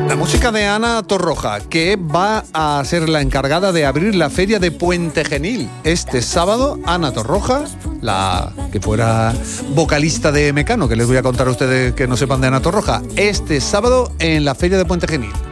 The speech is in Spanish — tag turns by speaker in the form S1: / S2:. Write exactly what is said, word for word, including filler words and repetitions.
S1: La música de Ana Torroja, que va a ser la encargada de abrir la feria de Puente Genil. Este sábado, Ana Torroja, la que fuera vocalista de Mecano, que les voy a contar a ustedes que no sepan de Ana Torroja, este sábado en la feria de Puente Genil.